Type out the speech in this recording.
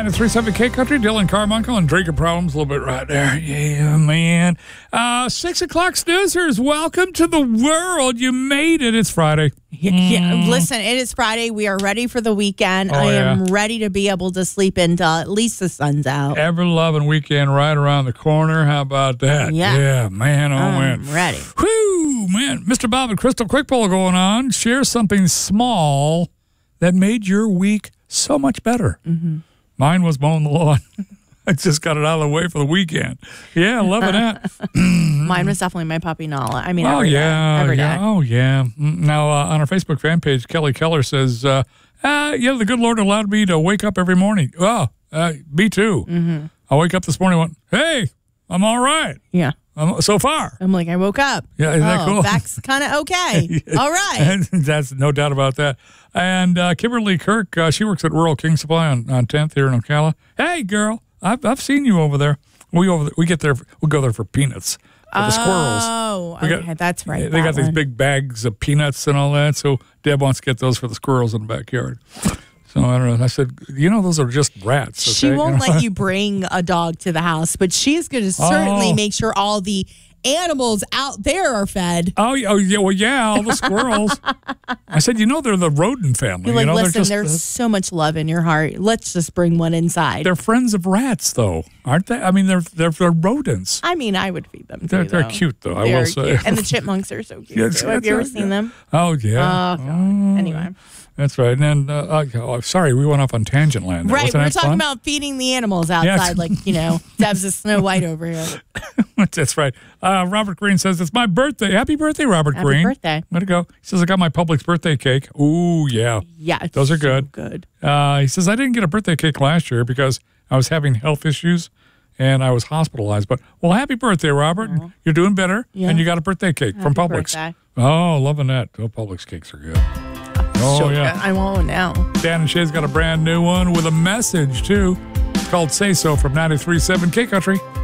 93.7 K Country, Dylan Carmichael and Drinking Problems a little bit right there. Yeah, man. 6 o'clock snoozers, welcome to the world. You made it. It's Friday. Yeah, listen, it is Friday. We are ready for the weekend. I am ready to be able to sleep until at least the sun's out. Ever-loving weekend right around the corner. How about that? Yeah, man. Oh, man. I'm ready. Whew, man. Mr. Bob and Crystal Quick Poll going on. Share something small that made your week so much better. Mm-hmm. Mine was mowing the lawn. I just got it out of the way for the weekend. Yeah, loving that. Mine was definitely my puppy Nala. I mean, every day. Oh, yeah. Now, on our Facebook fan page, Kelly Keller says, the good Lord allowed me to wake up every morning. Oh, me too. Mm-hmm. I wake up this morning and went, hey, I'm all right. Yeah. So far. I'm like, I woke up. Yeah, isn't that cool? Back's kind of okay. Yeah. All right. That's no doubt about that. And Kimberly Kirk, she works at Rural King Supply on 10th here in Ocala. Hey, girl, I've seen you over there. We go there for peanuts for the squirrels. Oh, okay, that's right. They got these big bags of peanuts and all that. So Deb wants to get those for the squirrels in the backyard. So I don't know. I said, those are just rats. Okay? She won't let you bring a dog to the house, but she's going to certainly make sure all the animals out there are fed. Oh yeah. Well, yeah, all the squirrels. I said, they're the rodent family. You're like, listen, there's so much love in your heart. Let's just bring one inside. They're friends of rats, though, aren't they? I mean, they're rodents. I mean, I would feed them. They're cute, though. I will say. And the chipmunks are so cute. Yes, have you ever seen them? Oh yeah. Oh God. Anyway. That's right. And then, sorry, we went off on tangent land. Right, we're talking about feeding the animals outside, Deb's a Snow White over here. That's right. Robert Green says, it's my birthday. Happy birthday, Robert Green. Happy birthday. Way to go. He says, I got my Publix birthday cake. Ooh, yeah. Yeah. Those are good. So good. He says, I didn't get a birthday cake last year because I was having health issues and I was hospitalized. But, happy birthday, Robert. Oh. You're doing better, and you got a birthday cake from Publix. Birthday. Oh, loving that. Oh, Publix cakes are good. Oh, yeah. I want now. Dan and Shay's got a brand new one with a message, too. It's called Say So from 93.7 K Country.